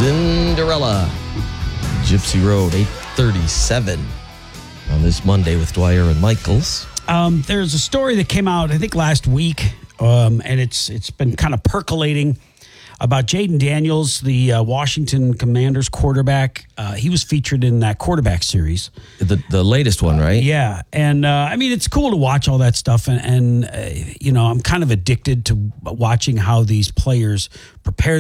Cinderella. Gypsy Road, 8:37 on this Monday with Dwyer and Michaels. There's a story that came out, I think, last week, and it's been kind of percolating about Jaden Daniels, the Washington Commanders quarterback. He was featured in that quarterback series. The latest one, right? Yeah. And, I mean, it's cool to watch all that stuff. And I'm kind of addicted to watching how these players prepare